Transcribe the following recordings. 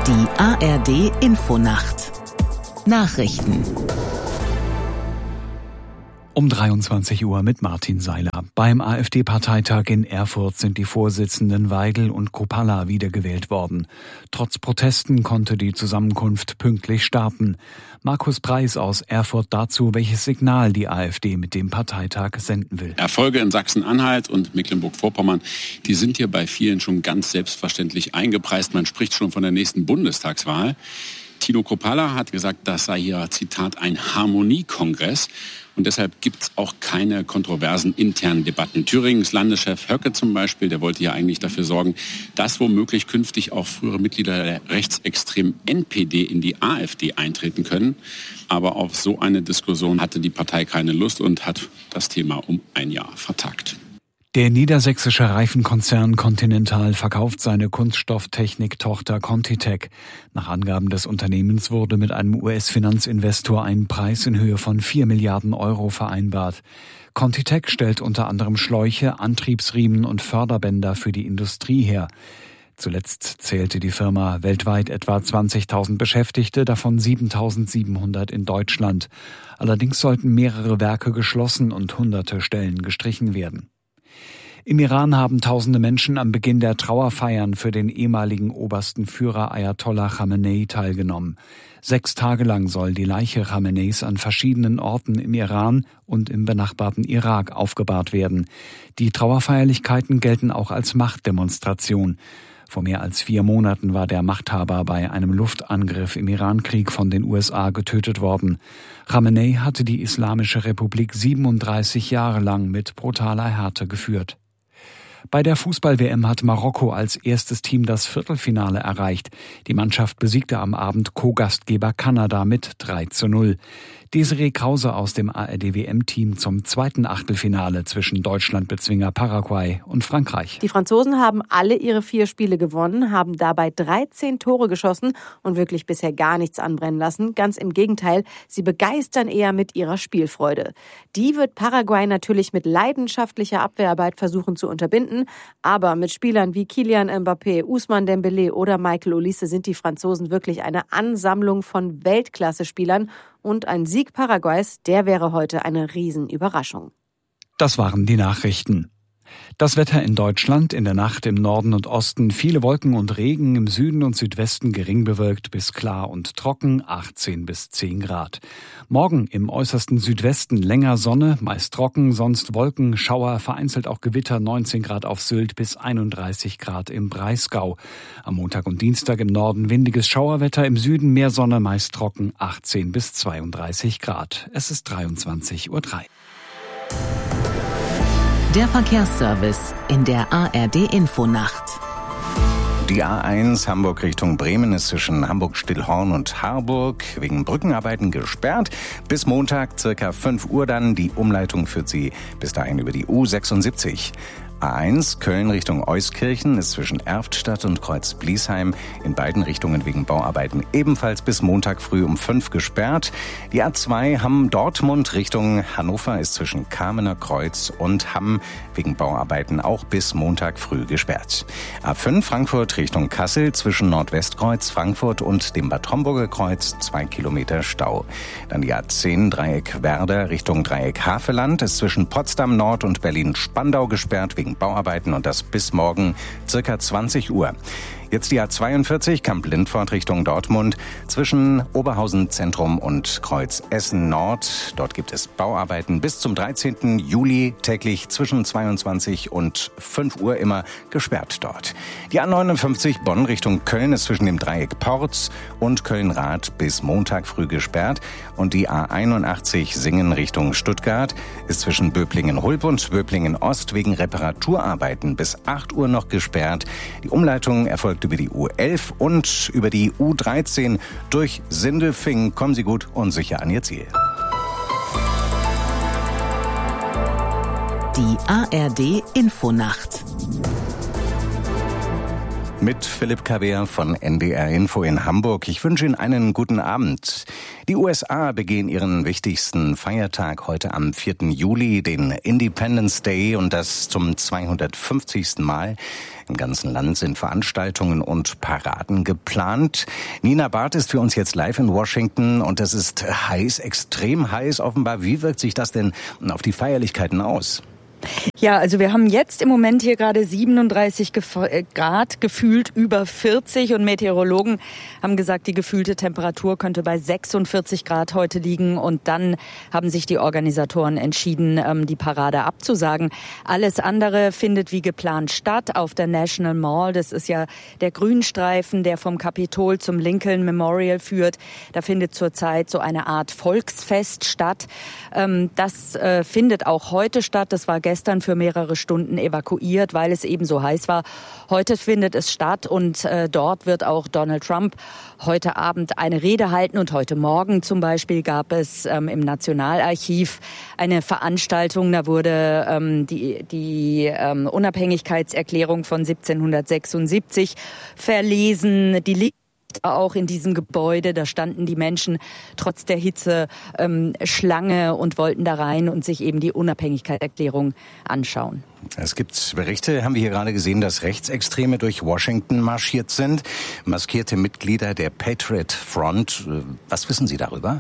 Die ARD Infonacht Nachrichten um 23 Uhr mit Martin Seiler. Beim AfD-Parteitag in Erfurt sind die Vorsitzenden Weigel und Kruppalla wiedergewählt worden. Trotz Protesten konnte die Zusammenkunft pünktlich starten. Markus Preis aus Erfurt dazu, welches Signal die AfD mit dem Parteitag senden will. Erfolge in Sachsen-Anhalt und Mecklenburg-Vorpommern, die sind hier bei vielen schon ganz selbstverständlich eingepreist. Man spricht schon von der nächsten Bundestagswahl. Tino Kruppalla hat gesagt, das sei hier, Zitat, ein Harmoniekongress. Und deshalb gibt es auch keine kontroversen internen Debatten. Thüringens Landeschef Höcke zum Beispiel, der wollte ja eigentlich dafür sorgen, dass womöglich künftig auch frühere Mitglieder der rechtsextremen NPD in die AfD eintreten können. Aber auf so eine Diskussion hatte die Partei keine Lust und hat das Thema um ein Jahr vertagt. Der niedersächsische Reifenkonzern Continental verkauft seine Kunststofftechnik-Tochter ContiTech. Nach Angaben des Unternehmens wurde mit einem US-Finanzinvestor ein Preis in Höhe von 4 Milliarden Euro vereinbart. ContiTech stellt unter anderem Schläuche, Antriebsriemen und Förderbänder für die Industrie her. Zuletzt zählte die Firma weltweit etwa 20.000 Beschäftigte, davon 7.700 in Deutschland. Allerdings sollten mehrere Werke geschlossen und hunderte Stellen gestrichen werden. Im Iran haben tausende Menschen am Beginn der Trauerfeiern für den ehemaligen obersten Führer Ayatollah Khamenei teilgenommen. 6 Tage lang soll die Leiche Khameneis an verschiedenen Orten im Iran und im benachbarten Irak aufgebahrt werden. Die Trauerfeierlichkeiten gelten auch als Machtdemonstration. Vor mehr als 4 Monaten war der Machthaber bei einem Luftangriff im Irankrieg von den USA getötet worden. Khamenei hatte die Islamische Republik 37 Jahre lang mit brutaler Härte geführt. Bei der Fußball-WM hat Marokko als erstes Team das Viertelfinale erreicht. Die Mannschaft besiegte am Abend Co-Gastgeber Kanada mit 3:0. Desiree Krause aus dem ARD-WM-Team zum zweiten Achtelfinale zwischen Deutschland-Bezwinger Paraguay und Frankreich. Die Franzosen haben alle ihre 4 Spiele gewonnen, haben dabei 13 Tore geschossen und wirklich bisher gar nichts anbrennen lassen. Ganz im Gegenteil, sie begeistern eher mit ihrer Spielfreude. Die wird Paraguay natürlich mit leidenschaftlicher Abwehrarbeit versuchen zu unterbinden. Aber mit Spielern wie Kylian Mbappé, Ousmane Dembélé oder Michael Olise sind die Franzosen wirklich eine Ansammlung von Weltklasse-Spielern. Und ein Sieg Paraguays, der wäre heute eine Riesenüberraschung. Das waren die Nachrichten. Das Wetter in Deutschland, in der Nacht im Norden und Osten viele Wolken und Regen, im Süden und Südwesten gering bewölkt bis klar und trocken, 18 bis 10 Grad. Morgen im äußersten Südwesten länger Sonne, meist trocken, sonst Wolken, Schauer, vereinzelt auch Gewitter, 19 Grad auf Sylt bis 31 Grad im Breisgau. Am Montag und Dienstag im Norden windiges Schauerwetter, im Süden mehr Sonne, meist trocken, 18 bis 32 Grad. Es ist 23:03 Uhr. Der Verkehrsservice in der ARD Infonacht. Die A1 Hamburg Richtung Bremen ist zwischen Hamburg-Stillhorn und Harburg wegen Brückenarbeiten gesperrt. Bis Montag circa 5 Uhr dann. Die Umleitung führt sie bis dahin über die U76. A1 Köln Richtung Euskirchen ist zwischen Erftstadt und Kreuz-Bliesheim in beiden Richtungen wegen Bauarbeiten ebenfalls bis Montag früh um 5 gesperrt. Die A2 Hamm-Dortmund Richtung Hannover ist zwischen Kamener Kreuz und Hamm wegen Bauarbeiten auch bis Montag früh gesperrt. A5 Frankfurt Richtung Kassel zwischen Nordwestkreuz Frankfurt und dem Bad Homburger Kreuz 2 Kilometer Stau. Dann die A10 Dreieck Werder Richtung Dreieck Havelland ist zwischen Potsdam Nord und Berlin-Spandau gesperrt wegen Bauarbeiten und das bis morgen circa 20 Uhr. Jetzt die A42 Kamp-Lindfort Richtung Dortmund zwischen Oberhausen Zentrum und Kreuz Essen Nord. Dort gibt es Bauarbeiten bis zum 13. Juli täglich zwischen 22 und 5 Uhr immer gesperrt dort. Die A59 Bonn Richtung Köln ist zwischen dem Dreieck Porz und Köln-Rath bis Montag früh gesperrt. Und die A81 Singen Richtung Stuttgart ist zwischen Böblingen-Hulb und Böblingen-Ost wegen Reparaturarbeiten bis 8 Uhr noch gesperrt. Die Umleitung erfolgt über die U11 und über die U13 durch Sindelfingen. Kommen Sie gut und sicher an Ihr Ziel. Die ARD Infonacht. Mit Philipp Kaber von NDR Info in Hamburg. Ich wünsche Ihnen einen guten Abend. Die USA begehen ihren wichtigsten Feiertag heute am 4. Juli, den Independence Day, und das zum 250. Mal. Im ganzen Land sind Veranstaltungen und Paraden geplant. Nina Barth ist für uns jetzt live in Washington und es ist heiß, extrem heiß offenbar. Wie wirkt sich das denn auf die Feierlichkeiten aus? Ja, also wir haben jetzt im Moment hier gerade 37 Grad, gefühlt über 40, und Meteorologen haben gesagt, die gefühlte Temperatur könnte bei 46 Grad heute liegen, und dann haben sich die Organisatoren entschieden, die Parade abzusagen. Alles andere findet wie geplant statt auf der National Mall. Das ist ja der Grünstreifen, der vom Kapitol zum Lincoln Memorial führt. Da findet zurzeit so eine Art Volksfest statt. Das findet auch heute statt. Das war gestern für mehrere Stunden evakuiert, weil es eben so heiß war. Heute findet es statt, und dort wird auch Donald Trump heute Abend eine Rede halten. Und heute Morgen zum Beispiel gab es im Nationalarchiv eine Veranstaltung. Da wurde die Unabhängigkeitserklärung von 1776 verlesen. Die liegt auch in diesem Gebäude. Da standen die Menschen trotz der Hitze Schlange und wollten da rein und sich eben die Unabhängigkeitserklärung anschauen. Es gibt Berichte, haben wir hier gerade gesehen, dass Rechtsextreme durch Washington marschiert sind. Maskierte Mitglieder der Patriot Front. Was wissen Sie darüber?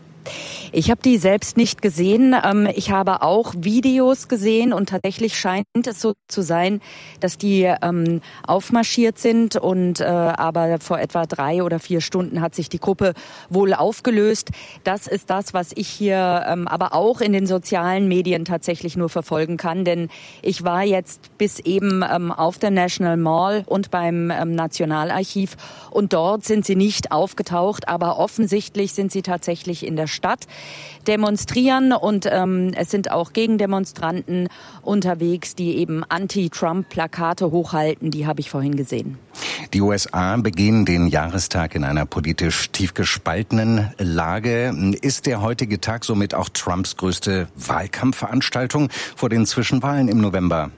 Ich habe die selbst nicht gesehen. Ich habe auch Videos gesehen, und tatsächlich scheint es so zu sein, dass die aufmarschiert sind, und aber vor etwa 3 oder 4 Stunden hat sich die Gruppe wohl aufgelöst. Das ist das, was ich hier aber auch in den sozialen Medien tatsächlich nur verfolgen kann, denn ich war jetzt bis eben auf der National Mall und beim Nationalarchiv, und dort sind sie nicht aufgetaucht, aber offensichtlich sind sie tatsächlich in der Stadt, demonstrieren, und es sind auch Gegendemonstranten unterwegs, die eben Anti-Trump-Plakate hochhalten. Die habe ich vorhin gesehen. Die USA begehen den Jahrestag in einer politisch tief gespaltenen Lage. Ist der heutige Tag somit auch Trumps größte Wahlkampfveranstaltung vor den Zwischenwahlen im November?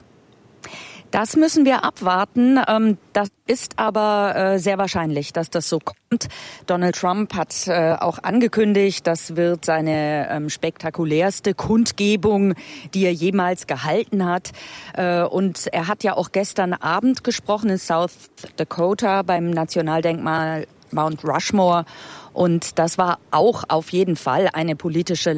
Das müssen wir abwarten. Das ist aber sehr wahrscheinlich, dass das so kommt. Donald Trump hat auch angekündigt, das wird seine spektakulärste Kundgebung, die er jemals gehalten hat. Und er hat ja auch gestern Abend gesprochen in South Dakota beim Nationaldenkmal Mount Rushmore. Und das war auch auf jeden Fall eine politische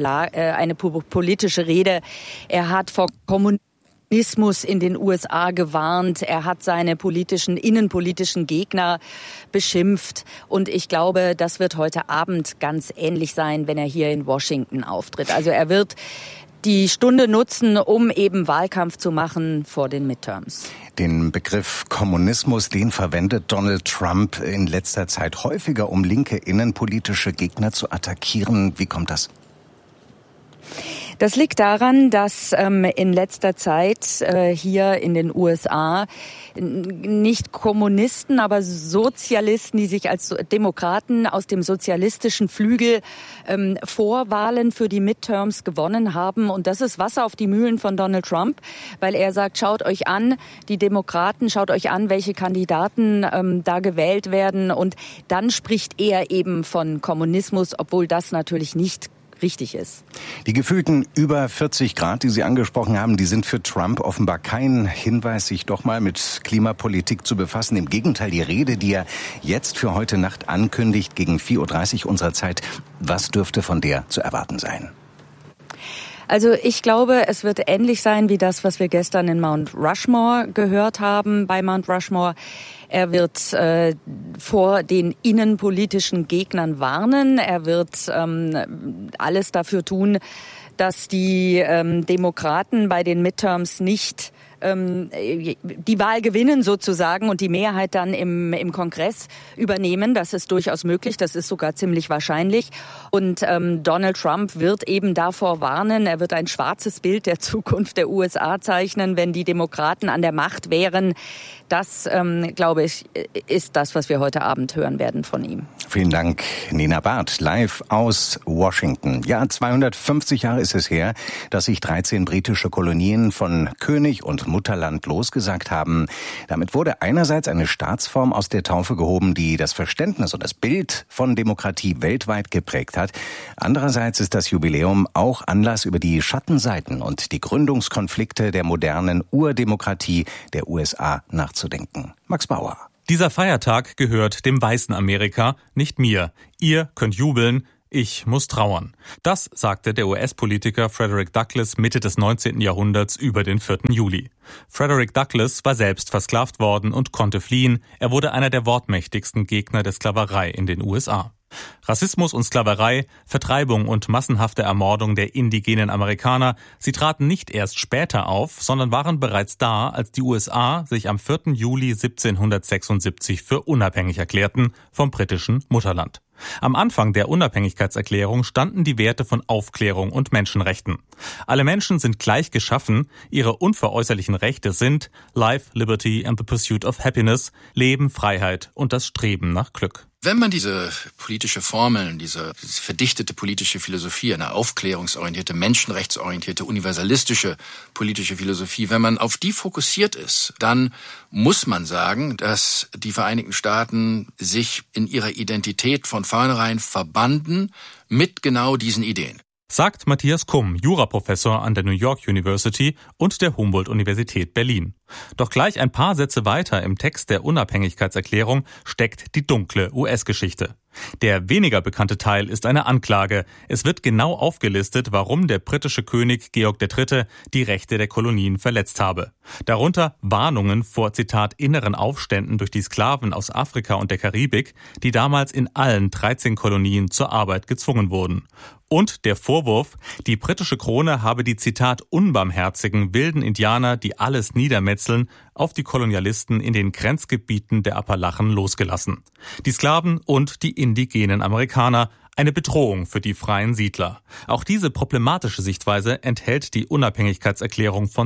Rede. Er hat vor Kommunismus in den USA gewarnt. Er hat seine innenpolitischen Gegner beschimpft. Und ich glaube, das wird heute Abend ganz ähnlich sein, wenn er hier in Washington auftritt. Also er wird die Stunde nutzen, um eben Wahlkampf zu machen vor den Midterms. Den Begriff Kommunismus, den verwendet Donald Trump in letzter Zeit häufiger, um linke innenpolitische Gegner zu attackieren. Wie kommt das? Das liegt daran, dass in letzter Zeit hier in den USA nicht Kommunisten, aber Sozialisten, die sich als Demokraten aus dem sozialistischen Flügel Vorwahlen für die Midterms gewonnen haben. Und das ist Wasser auf die Mühlen von Donald Trump, weil er sagt, schaut euch an, die Demokraten, schaut euch an, welche Kandidaten da gewählt werden. Und dann spricht er eben von Kommunismus, obwohl das natürlich nicht richtig ist. Die gefühlten über 40 Grad, die Sie angesprochen haben, die sind für Trump offenbar kein Hinweis, sich doch mal mit Klimapolitik zu befassen. Im Gegenteil, die Rede, die er jetzt für heute Nacht ankündigt, gegen 4:30 Uhr unserer Zeit, was dürfte von der zu erwarten sein? Also ich glaube, es wird ähnlich sein wie das, was wir gestern in Mount Rushmore gehört haben. Bei Mount Rushmore, er wird vor den innenpolitischen Gegnern warnen. Er wird alles dafür tun, dass die Demokraten bei den Midterms nicht die Wahl gewinnen sozusagen und die Mehrheit dann im Kongress übernehmen. Das ist durchaus möglich, das ist sogar ziemlich wahrscheinlich. Und Donald Trump wird eben davor warnen, er wird ein schwarzes Bild der Zukunft der USA zeichnen, wenn die Demokraten an der Macht wären. Das, glaube ich, ist das, was wir heute Abend hören werden von ihm. Vielen Dank, Nina Barth, live aus Washington. Ja, 250 Jahre ist es her, dass sich 13 britische Kolonien von König und Mutterland losgesagt haben. Damit wurde einerseits eine Staatsform aus der Taufe gehoben, die das Verständnis und das Bild von Demokratie weltweit geprägt hat. Andererseits ist das Jubiläum auch Anlass, über die Schattenseiten und die Gründungskonflikte der modernen Urdemokratie der USA nachzudenken. Max Bauer. Dieser Feiertag gehört dem weißen Amerika, nicht mir. Ihr könnt jubeln, ich muss trauern. Das sagte der US-Politiker Frederick Douglass Mitte des 19. Jahrhunderts über den 4. Juli. Frederick Douglass war selbst versklavt worden und konnte fliehen. Er wurde einer der wortmächtigsten Gegner der Sklaverei in den USA. Rassismus und Sklaverei, Vertreibung und massenhafte Ermordung der indigenen Amerikaner, sie traten nicht erst später auf, sondern waren bereits da, als die USA sich am 4. Juli 1776 für unabhängig erklärten vom britischen Mutterland. Am Anfang der Unabhängigkeitserklärung standen die Werte von Aufklärung und Menschenrechten. Alle Menschen sind gleich geschaffen, ihre unveräußerlichen Rechte sind Life, Liberty and the Pursuit of Happiness, Leben, Freiheit und das Streben nach Glück. Wenn man diese politische Formeln, diese verdichtete politische Philosophie, eine aufklärungsorientierte, menschenrechtsorientierte, universalistische politische Philosophie, wenn man auf die fokussiert ist, dann muss man sagen, dass die Vereinigten Staaten sich in ihrer Identität von vornherein verbanden mit genau diesen Ideen. Sagt Matthias Kumm, Juraprofessor an der New York University und der Humboldt-Universität Berlin. Doch gleich ein paar Sätze weiter im Text der Unabhängigkeitserklärung steckt die dunkle US-Geschichte. Der weniger bekannte Teil ist eine Anklage. Es wird genau aufgelistet, warum der britische König Georg III. Die Rechte der Kolonien verletzt habe. Darunter Warnungen vor, Zitat, inneren Aufständen durch die Sklaven aus Afrika und der Karibik, die damals in allen 13 Kolonien zur Arbeit gezwungen wurden. Und der Vorwurf, die britische Krone habe die, Zitat, unbarmherzigen wilden Indianer, die alles niedermetzeln, auf die Kolonialisten in den Grenzgebieten der Appalachen losgelassen. Die Sklaven und die indigenen Amerikaner, eine Bedrohung für die freien Siedler. Auch diese problematische Sichtweise enthält die Unabhängigkeitserklärung von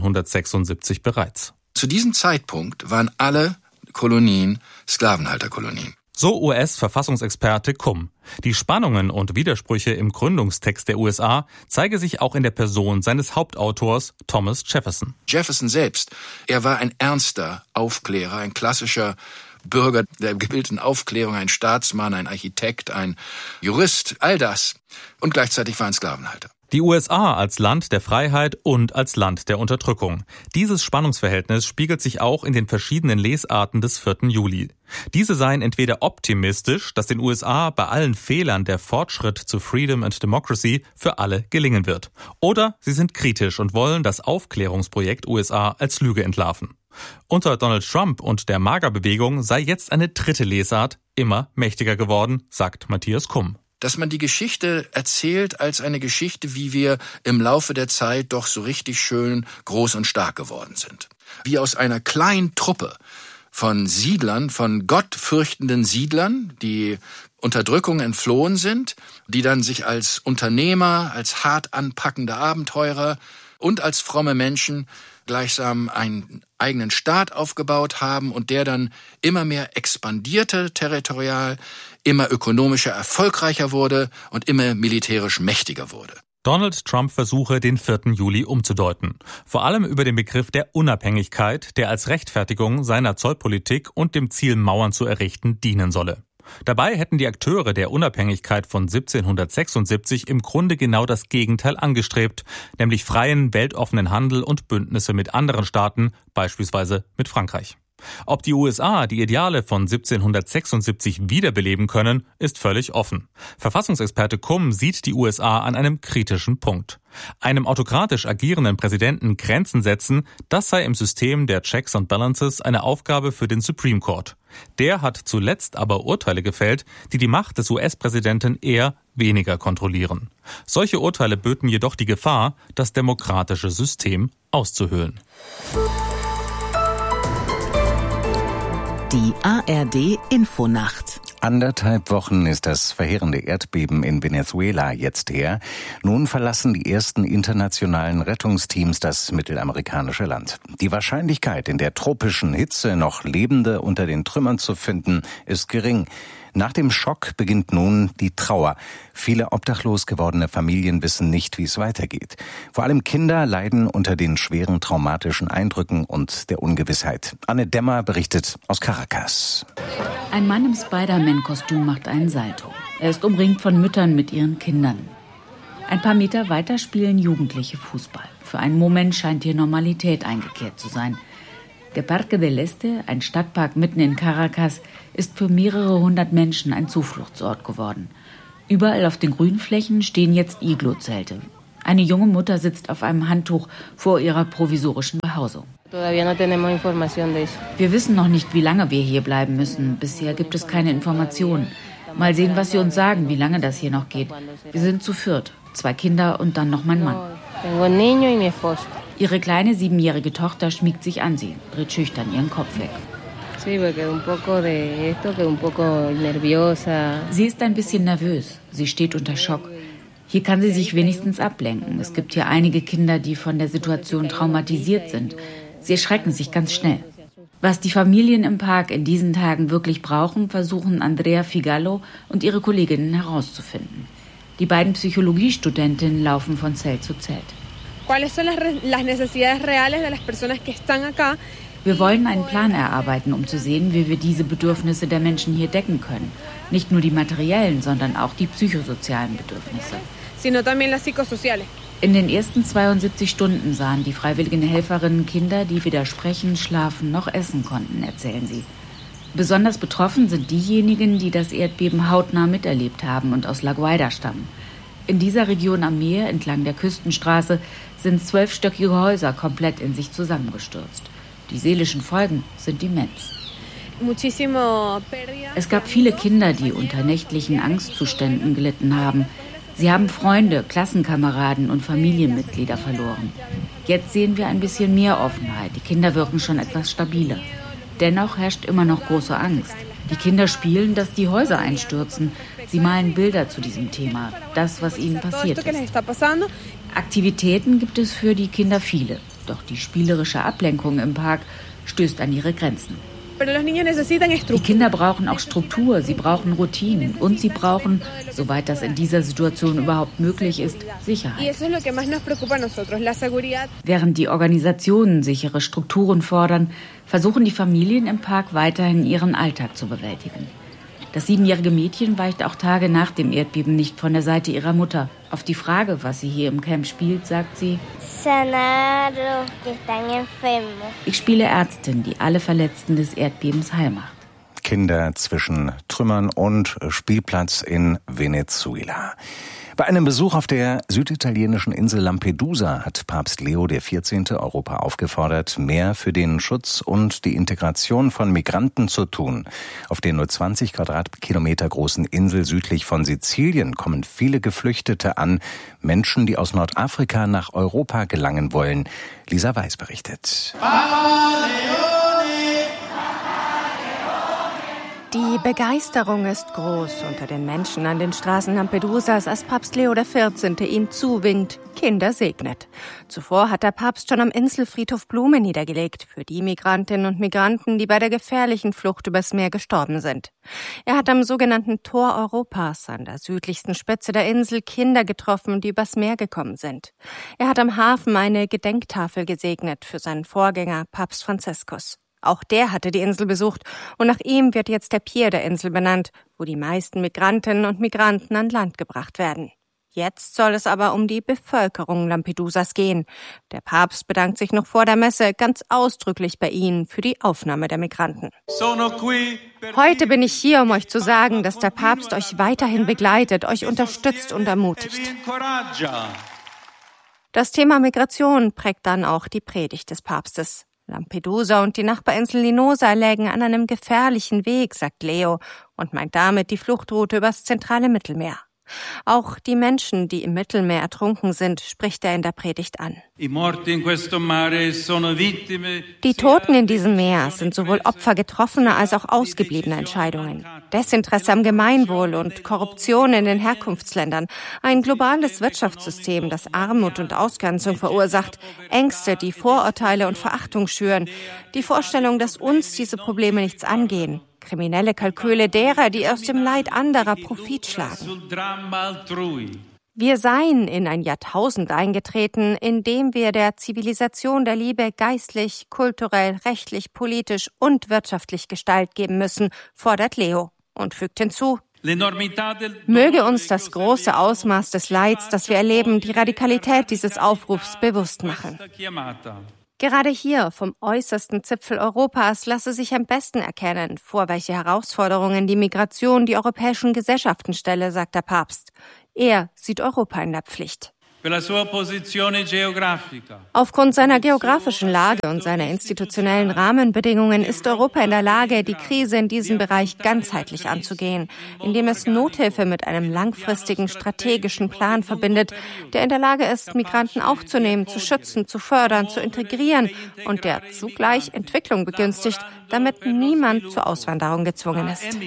1776 bereits. Zu diesem Zeitpunkt waren alle Kolonien Sklavenhalterkolonien. So US-Verfassungsexperte Kumm. Die Spannungen und Widersprüche im Gründungstext der USA zeige sich auch in der Person seines Hauptautors Thomas Jefferson. Jefferson selbst, er war ein ernster Aufklärer, ein klassischer Bürger der gebildeten Aufklärung, ein Staatsmann, ein Architekt, ein Jurist, all das. Und gleichzeitig war ein Sklavenhalter. Die USA als Land der Freiheit und als Land der Unterdrückung. Dieses Spannungsverhältnis spiegelt sich auch in den verschiedenen Lesarten des 4. Juli. Diese seien entweder optimistisch, dass den USA bei allen Fehlern der Fortschritt zu Freedom and Democracy für alle gelingen wird. Oder sie sind kritisch und wollen das Aufklärungsprojekt USA als Lüge entlarven. Unter Donald Trump und der MAGA-Bewegung sei jetzt eine dritte Lesart immer mächtiger geworden, sagt Matthias Kumm. Dass man die Geschichte erzählt als eine Geschichte, wie wir im Laufe der Zeit doch so richtig schön groß und stark geworden sind. Wie aus einer kleinen Truppe von Siedlern, von gottfürchtenden Siedlern, die Unterdrückung entflohen sind, die dann sich als Unternehmer, als hart anpackende Abenteurer und als fromme Menschen gleichsam einen eigenen Staat aufgebaut haben und der dann immer mehr expandierte territorial, immer ökonomischer erfolgreicher wurde und immer militärisch mächtiger wurde. Donald Trump versuche, den 4. Juli umzudeuten. Vor allem über den Begriff der Unabhängigkeit, der als Rechtfertigung seiner Zollpolitik und dem Ziel, Mauern zu errichten, dienen solle. Dabei hätten die Akteure der Unabhängigkeit von 1776 im Grunde genau das Gegenteil angestrebt, nämlich freien, weltoffenen Handel und Bündnisse mit anderen Staaten, beispielsweise mit Frankreich. Ob die USA die Ideale von 1776 wiederbeleben können, ist völlig offen. Verfassungsexperte Kumm sieht die USA an einem kritischen Punkt. Einem autokratisch agierenden Präsidenten Grenzen setzen, das sei im System der Checks and Balances eine Aufgabe für den Supreme Court. Der hat zuletzt aber Urteile gefällt, die die Macht des US-Präsidenten eher weniger kontrollieren. Solche Urteile böten jedoch die Gefahr, das demokratische System auszuhöhlen. Die ARD Infonacht. 1,5 Wochen ist das verheerende Erdbeben in Venezuela jetzt her. Nun verlassen die ersten internationalen Rettungsteams das mittelamerikanische Land. Die Wahrscheinlichkeit, in der tropischen Hitze noch Lebende unter den Trümmern zu finden, ist gering. Nach dem Schock beginnt nun die Trauer. Viele obdachlos gewordene Familien wissen nicht, wie es weitergeht. Vor allem Kinder leiden unter den schweren traumatischen Eindrücken und der Ungewissheit. Anne Dämmer berichtet aus Caracas. Ein Mann im Spider-Man-Kostüm macht einen Salto. Er ist umringt von Müttern mit ihren Kindern. Ein paar Meter weiter spielen Jugendliche Fußball. Für einen Moment scheint hier Normalität eingekehrt zu sein. Der Parque del Este, ein Stadtpark mitten in Caracas, ist für mehrere hundert Menschen ein Zufluchtsort geworden. Überall auf den Grünflächen stehen jetzt Iglo-Zelte. Eine junge Mutter sitzt auf einem Handtuch vor ihrer provisorischen Behausung. Wir wissen noch nicht, wie lange wir hier bleiben müssen. Bisher gibt es keine Informationen. Mal sehen, was sie uns sagen, wie lange das hier noch geht. Wir sind zu viert, 2 Kinder und dann noch mein Mann. Ihre kleine 7-jährige Tochter schmiegt sich an sie, dreht schüchtern ihren Kopf weg. Sie ist ein bisschen nervös. Sie steht unter Schock. Hier kann sie sich wenigstens ablenken. Es gibt hier einige Kinder, die von der Situation traumatisiert sind. Sie erschrecken sich ganz schnell. Was die Familien im Park in diesen Tagen wirklich brauchen, versuchen Andrea Figallo und ihre Kolleginnen herauszufinden. Die beiden Psychologiestudentinnen laufen von Zelt zu Zelt. Wir wollen einen Plan erarbeiten, um zu sehen, wie wir diese Bedürfnisse der Menschen hier decken können. Nicht nur die materiellen, sondern auch die psychosozialen Bedürfnisse. In den ersten 72 Stunden sahen die freiwilligen Helferinnen Kinder, die weder sprechen, schlafen noch essen konnten, erzählen sie. Besonders betroffen sind diejenigen, die das Erdbeben hautnah miterlebt haben und aus La Guaira stammen. In dieser Region am Meer, entlang der Küstenstraße, sind 12-stöckige Häuser komplett in sich zusammengestürzt. Die seelischen Folgen sind immens. Es gab viele Kinder, die unter nächtlichen Angstzuständen gelitten haben. Sie haben Freunde, Klassenkameraden und Familienmitglieder verloren. Jetzt sehen wir ein bisschen mehr Offenheit. Die Kinder wirken schon etwas stabiler. Dennoch herrscht immer noch große Angst. Die Kinder spielen, dass die Häuser einstürzen. Sie malen Bilder zu diesem Thema, das, was ihnen passiert ist. Aktivitäten gibt es für die Kinder viele. Doch die spielerische Ablenkung im Park stößt an ihre Grenzen. Die Kinder brauchen auch Struktur, sie brauchen Routinen und sie brauchen, soweit das in dieser Situation überhaupt möglich ist, Sicherheit. Während die Organisationen sichere Strukturen fordern, versuchen die Familien im Park weiterhin ihren Alltag zu bewältigen. Das 7-jährige Mädchen weicht auch Tage nach dem Erdbeben nicht von der Seite ihrer Mutter. Auf die Frage, was sie hier im Camp spielt, sagt sie: Ich spiele Ärztin, die alle Verletzten des Erdbebens heilmacht. Kinder zwischen Trümmern und Spielplatz in Venezuela. Bei einem Besuch auf der süditalienischen Insel Lampedusa hat Papst Leo XIV. Europa aufgefordert, mehr für den Schutz und die Integration von Migranten zu tun. Auf der nur 20 Quadratkilometer großen Insel südlich von Sizilien kommen viele Geflüchtete an, Menschen, die aus Nordafrika nach Europa gelangen wollen. Lisa Weiß berichtet. Die Begeisterung ist groß unter den Menschen an den Straßen Lampedusas, als Papst Leo XIV. Ihnen zuwinkt, Kinder segnet. Zuvor hat der Papst schon am Inselfriedhof Blumen niedergelegt für die Migrantinnen und Migranten, die bei der gefährlichen Flucht übers Meer gestorben sind. Er hat am sogenannten Tor Europas an der südlichsten Spitze der Insel Kinder getroffen, die übers Meer gekommen sind. Er hat am Hafen eine Gedenktafel gesegnet für seinen Vorgänger Papst Franziskus. Auch der hatte die Insel besucht und nach ihm wird jetzt der Pier der Insel benannt, wo die meisten Migrantinnen und Migranten an Land gebracht werden. Jetzt soll es aber um die Bevölkerung Lampedusas gehen. Der Papst bedankt sich noch vor der Messe ganz ausdrücklich bei ihnen für die Aufnahme der Migranten. Heute bin ich hier, um euch zu sagen, dass der Papst euch weiterhin begleitet, euch unterstützt und ermutigt. Das Thema Migration prägt dann auch die Predigt des Papstes. Lampedusa und die Nachbarinsel Linosa lägen an einem gefährlichen Weg, sagt Leo, und meint damit die Fluchtroute übers zentrale Mittelmeer. Auch die Menschen, die im Mittelmeer ertrunken sind, spricht er in der Predigt an. Die Toten in diesem Meer sind sowohl Opfer getroffener als auch ausgebliebener Entscheidungen. Desinteresse am Gemeinwohl und Korruption in den Herkunftsländern, ein globales Wirtschaftssystem, das Armut und Ausgrenzung verursacht, Ängste, die Vorurteile und Verachtung schüren, die Vorstellung, dass uns diese Probleme nichts angehen, kriminelle Kalküle derer, die aus dem Leid anderer Profit schlagen. Wir seien in ein Jahrtausend eingetreten, in dem wir der Zivilisation der Liebe geistlich, kulturell, rechtlich, politisch und wirtschaftlich Gestalt geben müssen, fordert Leo und fügt hinzu: Möge uns das große Ausmaß des Leids, das wir erleben, die Radikalität dieses Aufrufs bewusst machen. Gerade hier, vom äußersten Zipfel Europas, lasse sich am besten erkennen, vor welche Herausforderungen die Migration die europäischen Gesellschaften stelle, sagt der Papst. Er sieht Europa in der Pflicht. Aufgrund seiner geografischen Lage und seiner institutionellen Rahmenbedingungen ist Europa in der Lage, die Krise in diesem Bereich ganzheitlich anzugehen, indem es Nothilfe mit einem langfristigen strategischen Plan verbindet, der in der Lage ist, Migranten aufzunehmen, zu schützen, zu fördern, zu integrieren und der zugleich Entwicklung begünstigt, damit niemand zur Auswanderung gezwungen ist.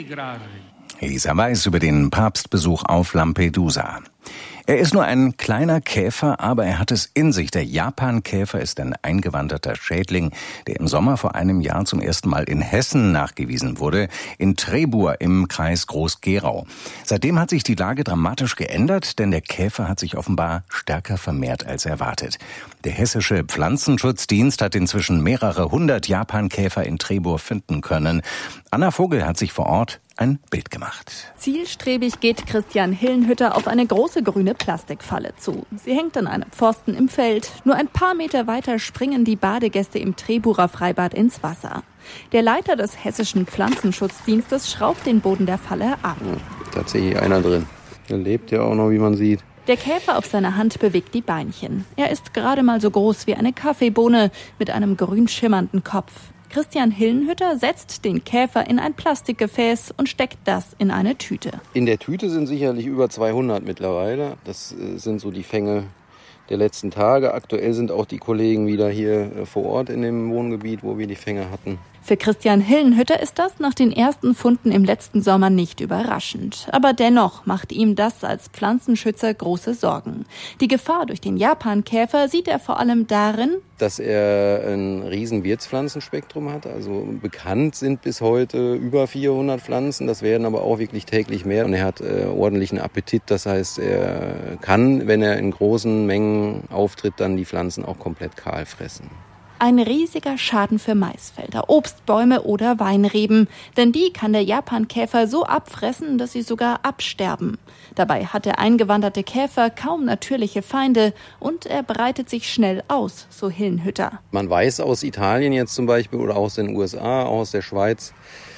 Elisa Weiß über den Papstbesuch auf Lampedusa. Er ist nur ein kleiner Käfer, aber er hat es in sich. Der Japankäfer ist ein eingewanderter Schädling, der im Sommer vor einem Jahr zum ersten Mal in Hessen nachgewiesen wurde, in Trebur im Kreis Groß-Gerau. Seitdem hat sich die Lage dramatisch geändert, denn der Käfer hat sich offenbar stärker vermehrt als erwartet. Der hessische Pflanzenschutzdienst hat inzwischen mehrere 100 Japankäfer in Trebur finden können. Anna Vogel hat sich vor Ort ein Bild gemacht. Zielstrebig geht Christian Hillenhütter auf eine große grüne Plastikfalle zu. Sie hängt an einem Pfosten im Feld. Nur ein paar Meter weiter springen die Badegäste im Treburer Freibad ins Wasser. Der Leiter des hessischen Pflanzenschutzdienstes schraubt den Boden der Falle ab. Tatsächlich einer drin. Der lebt ja auch noch, wie man sieht. Der Käfer auf seiner Hand bewegt die Beinchen. Er ist gerade mal so groß wie eine Kaffeebohne mit einem grün schimmernden Kopf. Christian Hillenhütter setzt den Käfer in ein Plastikgefäß und steckt das in eine Tüte. In der Tüte sind sicherlich über 200 mittlerweile. Das sind so die Fänge der letzten Tage. Aktuell sind auch die Kollegen wieder hier vor Ort in dem Wohngebiet, wo wir die Fänge hatten. Für Christian Hillenhütter ist das nach den ersten Funden im letzten Sommer nicht überraschend. Aber dennoch macht ihm das als Pflanzenschützer große Sorgen. Die Gefahr durch den Japankäfer sieht er vor allem darin, dass er ein riesen Wirtspflanzenspektrum hat. Also bekannt sind bis heute über 400 Pflanzen. Das werden aber auch wirklich täglich mehr. Und er hat ordentlichen Appetit. Das heißt, er kann, wenn er in großen Mengen auftritt, dann die Pflanzen auch komplett kahl fressen. Ein riesiger Schaden für Maisfelder, Obstbäume oder Weinreben. Denn die kann der Japankäfer so abfressen, dass sie sogar absterben. Dabei hat der eingewanderte Käfer kaum natürliche Feinde und er breitet sich schnell aus, so Hillenhütter. Man weiß aus Italien jetzt zum Beispiel oder aus den USA, auch aus der Schweiz,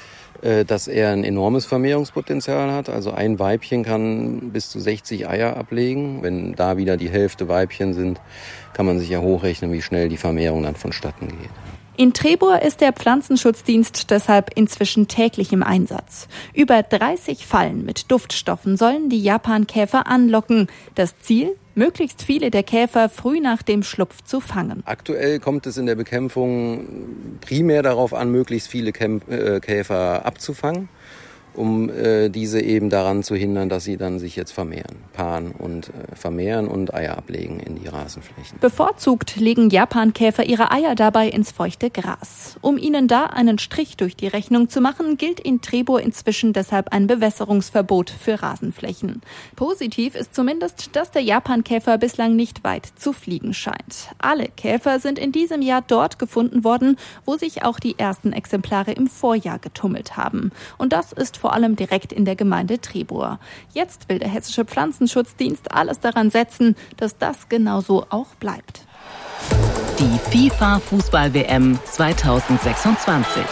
dass er ein enormes Vermehrungspotenzial hat. Also ein Weibchen kann bis zu 60 Eier ablegen. Wenn da wieder die Hälfte Weibchen sind, kann man sich ja hochrechnen, wie schnell die Vermehrung dann vonstatten geht. In Trebur ist der Pflanzenschutzdienst deshalb inzwischen täglich im Einsatz. Über 30 Fallen mit Duftstoffen sollen die Japankäfer anlocken. Das Ziel? Möglichst viele der Käfer früh nach dem Schlupf zu fangen. Aktuell kommt es in der Bekämpfung primär darauf an, möglichst viele Käfer abzufangen, um diese eben daran zu hindern, dass sie dann sich jetzt vermehren, paaren und vermehren und Eier ablegen in die Rasenflächen. Bevorzugt legen Japankäfer ihre Eier dabei ins feuchte Gras. Um ihnen da einen Strich durch die Rechnung zu machen, gilt in Trebur inzwischen deshalb ein Bewässerungsverbot für Rasenflächen. Positiv ist zumindest, dass der Japankäfer bislang nicht weit zu fliegen scheint. Alle Käfer sind in diesem Jahr dort gefunden worden, wo sich auch die ersten Exemplare im Vorjahr getummelt haben. Und das ist vor allem direkt in der Gemeinde Trebur. Jetzt will der hessische Pflanzenschutzdienst alles daran setzen, dass das genauso auch bleibt. Die FIFA-Fußball-WM 2026.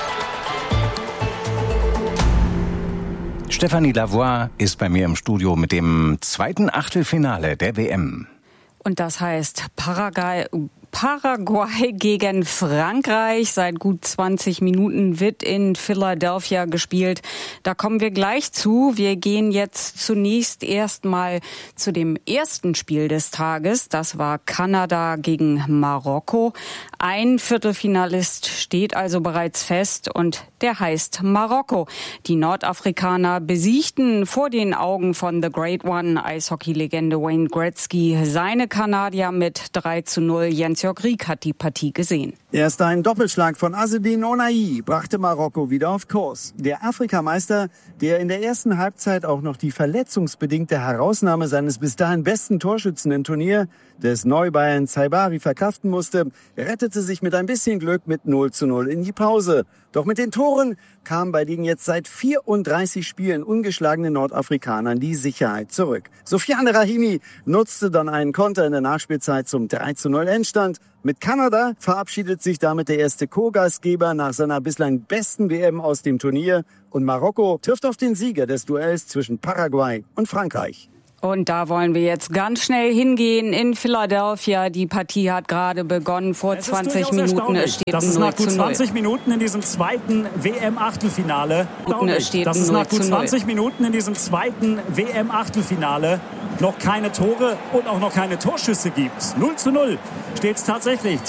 Stefanie Lavoie ist bei mir im Studio mit dem zweiten Achtelfinale der WM. Und das heißt Paraguay gegen Frankreich. Seit gut 20 Minuten wird in Philadelphia gespielt. Da kommen wir gleich zu. Wir gehen jetzt zunächst erstmal zu dem ersten Spiel des Tages. Das war Kanada gegen Marokko. Ein Viertelfinalist steht also bereits fest und der heißt Marokko. Die Nordafrikaner besiegten vor den Augen von The Great One, Eishockey-Legende Wayne Gretzky, seine Kanadier mit 3:0. Jens Hans-Jörg Rieck hat die Partie gesehen. Erst ein Doppelschlag von Azzedine Ounahi brachte Marokko wieder auf Kurs. Der Afrikameister, der in der ersten Halbzeit auch noch die verletzungsbedingte Herausnahme seines bis dahin besten Torschützen im Turnier, des Neubayern Saibari, verkraften musste, rettete sich mit ein bisschen Glück mit 0:0 in die Pause. Doch mit den Toren kam bei den jetzt seit 34 Spielen ungeschlagenen Nordafrikanern die Sicherheit zurück. Sofiane Rahimi nutzte dann einen Konter in der Nachspielzeit zum 3:0 Endstand. Mit Kanada verabschiedet sich damit der erste Co-Gastgeber nach seiner bislang besten WM aus dem Turnier. Und Marokko trifft auf den Sieger des Duells zwischen Paraguay und Frankreich. Und da wollen wir jetzt ganz schnell hingehen in Philadelphia. Die Partie hat gerade begonnen vor 20 Minuten. Es steht 0:0. Das ist nach gut 20 Minuten in diesem zweiten WM-Achtelfinale. Das ist nach gut 20 Minuten in diesem zweiten WM-Achtelfinale noch keine Tore und auch noch keine Torschüsse gibt. 0:0 steht es tatsächlich.